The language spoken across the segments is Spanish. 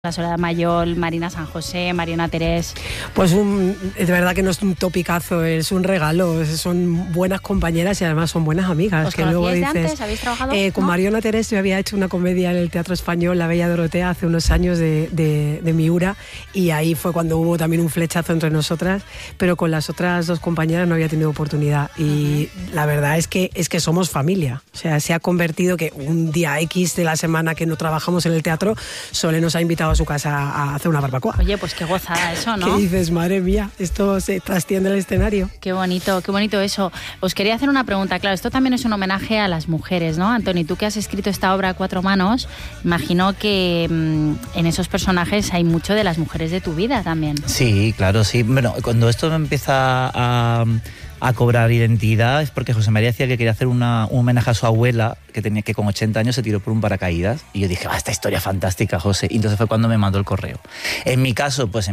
La Soledad Mayol, Marina San José, Mariona Terés. Pues de verdad que no es un topicazo, es un regalo. Son buenas compañeras y además son buenas amigas. ¿Os conocíais de antes? ¿Habéis trabajado? Con Mariona Terés yo había hecho una comedia en el Teatro Español, La Bella Dorotea, hace unos años de Miura, y ahí fue cuando hubo también un flechazo entre nosotras, pero con las otras dos compañeras no había tenido oportunidad. Y la verdad es que somos familia. O sea, se ha convertido que un día X de la semana que no trabajamos en el teatro, Sole nos ha invitado a su casa a hacer una barbacoa. Oye, pues qué gozada eso, ¿no? ¿Qué dices? Madre mía, esto se trasciende el escenario. Qué bonito eso. Os quería hacer una pregunta. Claro, esto también es un homenaje a las mujeres, ¿no? Antoni, tú que has escrito esta obra a cuatro manos, imagino que en esos personajes hay mucho de las mujeres de tu vida también. Sí, claro, sí. Bueno, cuando esto empieza a cobrar identidad es porque José María decía que quería hacer un homenaje a su abuela, que con 80 años se tiró por un paracaídas, y yo dije, esta historia fantástica, José, y entonces fue cuando me mandó el correo. En mi caso, yo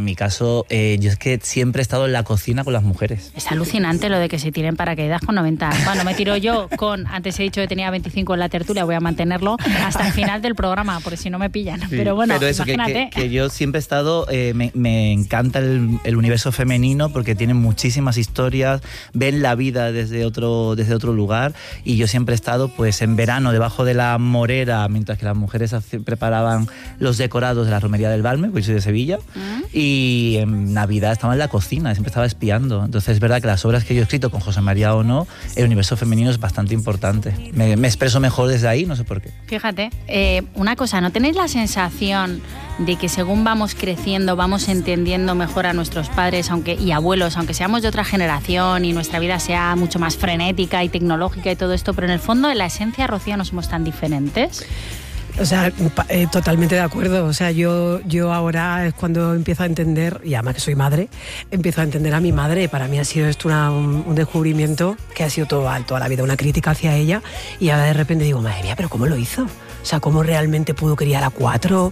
es que siempre he estado en la cocina con las mujeres. Es alucinante lo de que se tiren paracaídas con 90. Bueno, me tiro yo antes he dicho que tenía 25 en la tertulia, voy a mantenerlo hasta el final del programa, porque si no me pillan. Sí, pero bueno, pero eso, imagínate. Que yo siempre he estado, me encanta el universo femenino porque tiene muchísimas historias, ven la vida desde otro lugar, y yo siempre he estado pues en verano debajo de la morera mientras que las mujeres preparaban los decorados de la romería del Balme, porque soy de Sevilla, y en Navidad estaba en la cocina, siempre estaba espiando. Entonces es verdad que las obras que yo he escrito con José María o no, el universo femenino es bastante importante. Me expreso mejor desde ahí, no sé por qué. Fíjate, una cosa, ¿no tenéis la sensación de que según vamos creciendo vamos entendiendo mejor a nuestros padres y abuelos, aunque seamos de otra generación y nuestra vida sea mucho más frenética y tecnológica y todo esto, pero en el fondo, en la esencia, Rocío, no somos tan diferentes? O sea, totalmente de acuerdo. O sea, yo ahora es cuando empiezo a entender, y además que soy madre, empiezo a entender a mi madre. Para mí ha sido esto un descubrimiento que ha sido toda la vida una crítica hacia ella, y ahora de repente digo, madre mía, ¿pero cómo lo hizo? O sea, cómo realmente pudo criar a cuatro.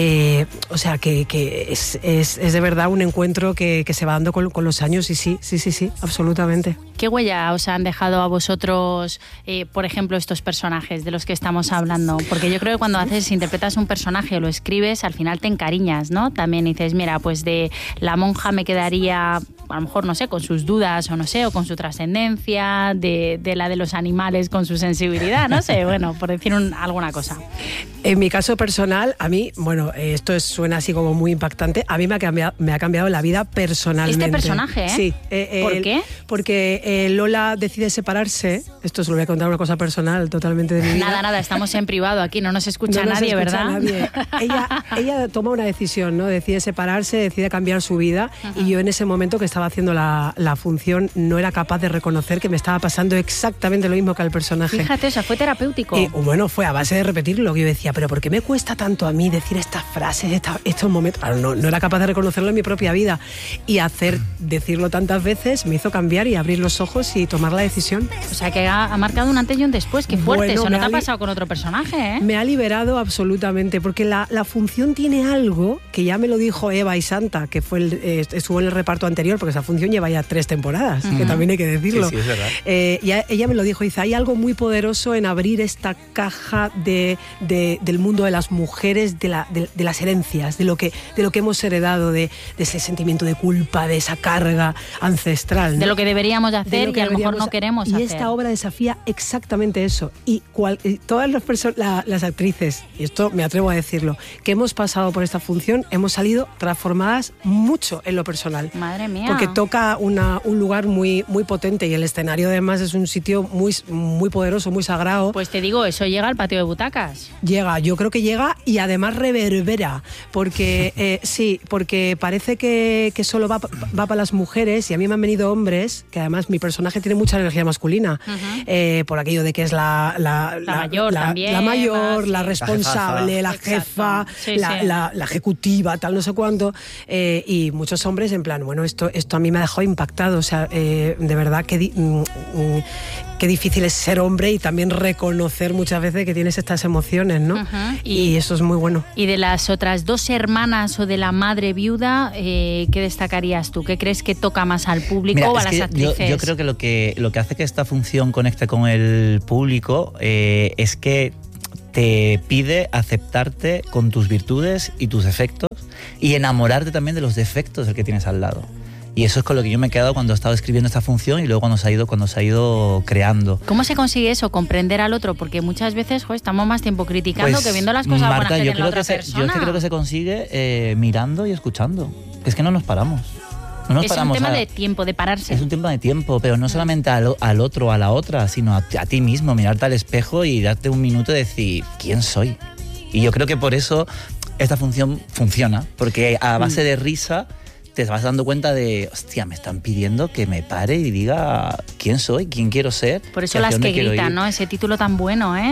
O sea, que es de verdad un encuentro que se va dando con los años, y sí, absolutamente. ¿Qué huella os han dejado a vosotros, por ejemplo, estos personajes de los que estamos hablando? Porque yo creo que cuando interpretas un personaje o lo escribes, al final te encariñas, ¿no? También dices, mira, pues de la monja me quedaría, a lo mejor, no sé, con sus dudas o con su trascendencia, de la de los animales con su sensibilidad, no sé, bueno, por decir alguna cosa. En mi caso personal, a mí, bueno, esto suena así como muy impactante, a mí me ha cambiado la vida personalmente. ¿Este personaje, eh? Sí. ¿Por qué? Porque Lola decide separarse. Esto os lo voy a contar, una cosa personal totalmente de mi vida. Nada, estamos en privado aquí, no nos escucha nadie, ¿verdad? Nadie. Ella toma una decisión, ¿no? Decide separarse, decide cambiar su vida, y yo en ese momento que estaba haciendo la función no era capaz de reconocer que me estaba pasando exactamente lo mismo que al personaje. Fíjate, o sea, fue terapéutico. Bueno, fue a base de repetirlo, que yo decía, pero ¿por qué me cuesta tanto a mí decir estas frases, estos momentos? Claro, no era capaz de reconocerlo en mi propia vida, y decirlo tantas veces me hizo cambiar y abrir los ojos y tomar la decisión. O sea, que ha marcado un antes y un después. Qué fuerte, bueno, eso no te ha pasado con otro personaje, ¿eh? Me ha liberado absolutamente, porque la función tiene algo que ya me lo dijo Eva y Santa, que estuvo en el reparto anterior, porque esa función lleva ya 3 temporadas, que también hay que decirlo. Sí, es verdad. Ella me lo dijo, dice, hay algo muy poderoso en abrir esta caja del mundo de las mujeres, de las herencias, de lo que hemos heredado, de ese sentimiento de culpa, de esa carga ancestral, ¿no? De lo que deberíamos hacer y a lo mejor no queremos hacer. Y esta obra desafía exactamente eso. Y todas las actrices, y esto me atrevo a decirlo, que hemos pasado por esta función, hemos salido transformadas mucho en lo personal. Madre mía. Porque toca un lugar muy, muy potente, y el escenario además es un sitio muy, muy poderoso, muy sagrado. Pues te digo, eso llega al patio de butacas. Yo creo que llega, y además reverbera, porque porque parece que solo va para las mujeres, y a mí me han venido hombres, que además mi personaje tiene mucha energía masculina, por aquello de que es la mayor también, la mayor, sí. La responsable, la jefa, sí, la ejecutiva, tal, no sé cuánto, y muchos hombres en plan, bueno, esto a mí me ha dejado impactado. O sea, de verdad que qué difícil es ser hombre y también reconocer muchas veces que tienes estas emociones, ¿no? Y eso es muy bueno. Y de las otras 2 hermanas o de la madre viuda, ¿qué destacarías tú? ¿Qué crees que toca más al público o a las actrices? Yo creo que lo que hace que esta función conecte con el público es que te pide aceptarte con tus virtudes y tus defectos y enamorarte también de los defectos del que tienes al lado. Y eso es con lo que yo me he quedado cuando he estado escribiendo esta función y luego cuando se ha ido creando. ¿Cómo se consigue eso? Comprender al otro, porque muchas veces estamos más tiempo criticando pues, que viendo las cosas Marta, buenas que tiene la otra persona. Yo es que creo que se consigue mirando y escuchando. Es que no nos paramos. No nos paramos, un tema de tiempo, de pararse. Es un tema de tiempo, pero no solamente al otro o a la otra, sino a ti mismo, mirarte al espejo y darte un minuto de decir, ¿quién soy? Y yo creo que por eso esta función funciona, porque a base de risa te vas dando cuenta de, hostia, me están pidiendo que me pare y diga quién soy, quién quiero ser. Por eso las que gritan, ¿no? Ese título tan bueno, ¿eh?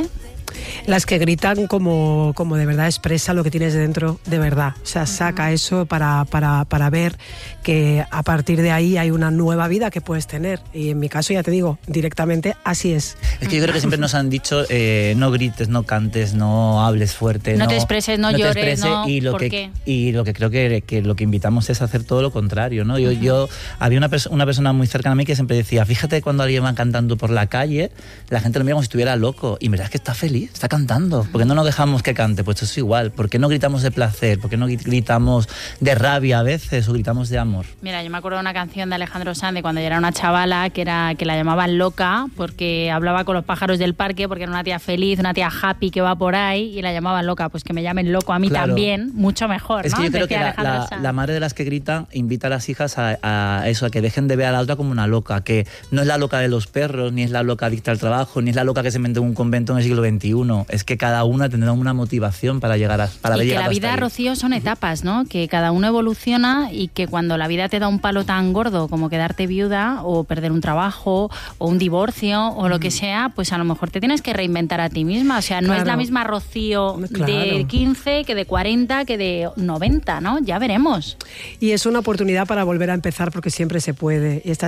Las que gritan como de verdad expresa lo que tienes dentro de verdad. O sea, saca eso para ver que a partir de ahí hay una nueva vida que puedes tener. Y en mi caso, ya te digo, directamente así es. Es que yo creo que siempre nos han dicho no grites, no cantes, no hables fuerte. No te expreses, no llores, no. Y lo que creo que lo que invitamos es hacer todo lo contrario, ¿no? Yo había una persona muy cercana a mí que siempre decía, fíjate cuando alguien va cantando por la calle, la gente lo mira como si estuviera loco. Y en verdad es que está feliz, está cantando. ¿Por qué no nos dejamos que cante? Pues eso es igual. ¿Por qué no gritamos de placer? ¿Por qué no gritamos de rabia a veces o gritamos de amor? Mira, yo me acuerdo de una canción de Alejandro Sanz de cuando yo era una chavala que la llamaban loca porque hablaba con los pájaros del parque, porque era una tía feliz, una tía happy que va por ahí y la llamaban loca. Pues que me llamen loco a mí también, mucho mejor, es ¿no? que yo creo Decía que la madre de las que gritan invita a las hijas a eso, a que dejen de ver a la otra como una loca, que no es la loca de los perros, ni es la loca adicta al trabajo, ni es la loca que se mete en un convento en el siglo XXI. Es que cada una tendrá una motivación para llegar a para y llegar que la vida, Rocío, son etapas, ¿no? Que cada uno evoluciona y que cuando la vida te da un palo tan gordo como quedarte viuda o perder un trabajo o un divorcio o lo que sea, pues a lo mejor te tienes que reinventar a ti misma. O sea, no es la misma Rocío de 15 que de 40 que de 90, ¿no? Ya veremos. Y es una oportunidad para volver a empezar porque siempre se puede. Y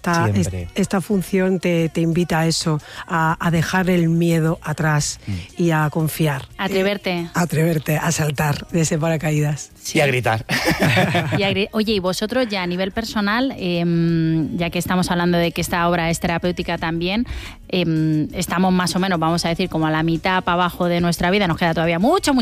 esta función te invita a eso, a dejar el miedo atrás y a confiar. Atreverte. Atreverte a saltar de ese paracaídas. Sí. Y a gritar. Oye, y vosotros ya a nivel personal, ya que estamos hablando de que esta obra es terapéutica también, estamos más o menos, vamos a decir, como a la mitad para abajo de nuestra vida, nos queda todavía mucho,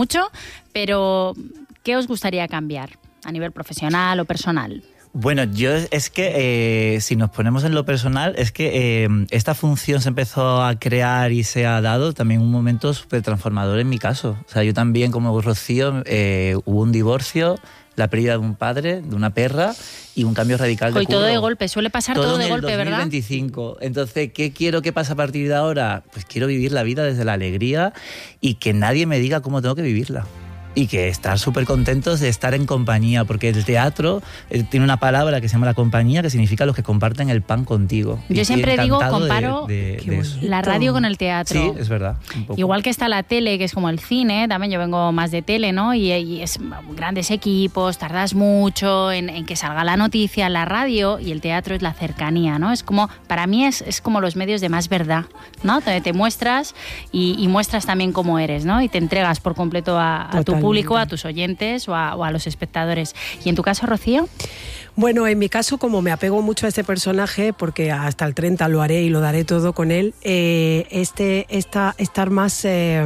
pero ¿qué os gustaría cambiar a nivel profesional o personal? Bueno, yo es que si nos ponemos en lo personal, es que esta función se empezó a crear y se ha dado también un momento súper transformador en mi caso. O sea, yo también, como Rocío, hubo un divorcio, la pérdida de un padre, de una perra y un cambio radical de curro. Y todo de golpe, suele pasar todo de golpe, ¿verdad? 2025. Entonces, ¿qué quiero que pase a partir de ahora? Pues quiero vivir la vida desde la alegría y que nadie me diga cómo tengo que vivirla. Y que estar súper contentos de estar en compañía, porque el teatro tiene una palabra que se llama la compañía, que significa los que comparten el pan contigo. Yo siempre digo, comparo la radio con el teatro. Sí, es verdad. Un poco. Igual que está la tele, que es como el cine, también yo vengo más de tele, ¿no? Y es grandes equipos, tardas mucho en que salga la noticia. La radio y el teatro es la cercanía, ¿no? Es como, para mí es como los medios de más verdad, ¿no? Te muestras y muestras también cómo eres, ¿no? Y te entregas por completo a tu público, a tus oyentes o a los espectadores. ¿Y en tu caso, Rocío? Bueno, en mi caso, como me apego mucho a este personaje, porque hasta el 30 lo haré y lo daré todo con él, estar más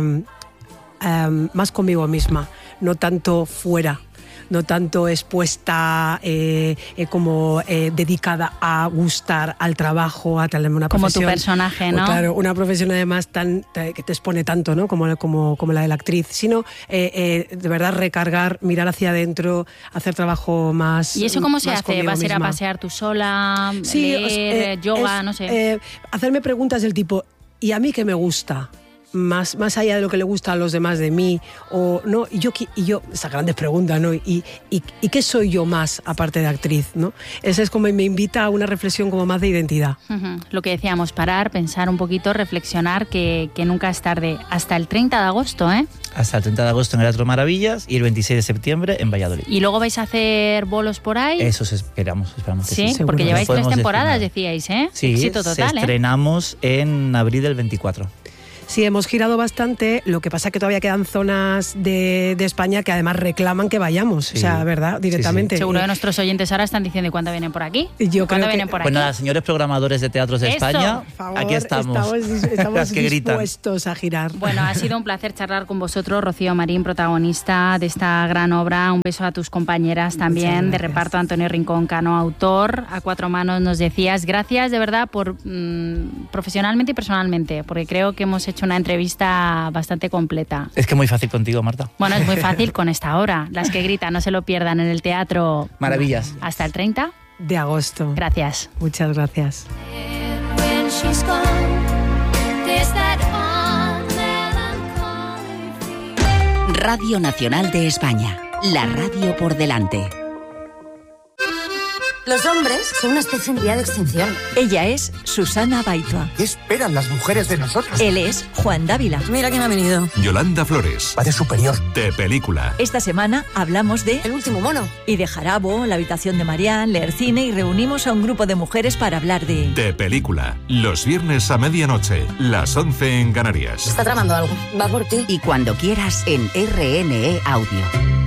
conmigo misma, no tanto fuera, no tanto expuesta como dedicada a gustar al trabajo, a tal una como profesión. Como tu personaje, ¿no? Claro, una profesión además que te expone tanto, ¿no? como la de la actriz, sino de verdad recargar, mirar hacia adentro, hacer trabajo más. ¿Y eso cómo se hace? ¿Vas a ir misma. a pasear tú sola, leer, yoga, no sé? Hacerme preguntas del tipo, ¿y a mí qué me gusta? Más allá de lo que le gusta a los demás de mí, o no, y yo esas grandes preguntas, ¿no? Y qué soy yo más aparte de actriz, ¿no? Ese es como me invita a una reflexión como más de identidad. Lo que decíamos, parar, pensar un poquito, reflexionar, que nunca es tarde. Hasta el 30 de agosto, ¿eh? Hasta el 30 de agosto en el Teatro Maravillas y el 26 de septiembre en Valladolid. ¿Y luego vais a hacer bolos por ahí? Eso esperamos que sí. Sí, porque lleváis 3 temporadas, decíais, ¿eh? Sí, éxito total, estrenamos en abril del 24. Sí, hemos girado bastante, lo que pasa es que todavía quedan zonas de España que además reclaman que vayamos, Sí. o sea, ¿verdad? Directamente. Sí, Seguro que nuestros oyentes ahora están diciendo, ¿y cuándo vienen por aquí? Yo ¿Cuándo creo que- vienen por aquí? Pues nada, señores programadores de teatros de Eso. España, Por favor, aquí estamos. Estamos Las que gritan. dispuestos a girar. Bueno, ha sido un placer charlar con vosotros, Rocío Marín, protagonista de esta gran obra. Un beso a tus compañeras también, Muchas de gracias. reparto, Antonio Rincón Cano, autor. A cuatro manos nos decías, gracias de verdad por profesionalmente y personalmente, porque creo que hemos hecho una entrevista bastante completa. Es que muy fácil contigo, Marta. Bueno, es muy fácil con esta obra. Las que gritan, no se lo pierdan en el teatro. Maravillas. Hasta el 30. De agosto. Gracias. Muchas gracias. When she's gone, there's that old melancholy feeling. Radio Nacional de España. La radio por delante. Los hombres son una especie en vía de extinción. Ella es Susana Baitua. ¿Qué esperan las mujeres de nosotros? Él es Juan Dávila. Mira quién ha venido. Yolanda Flores. Va de superior. De película. Esta semana hablamos de El último mono. Y de Jarabo, La habitación de Marianne, leer cine y reunimos a un grupo de mujeres para hablar de... De película. Los viernes a medianoche, las 11 en Canarias. Está tramando algo. Va por ti. Y cuando quieras en RNE Audio.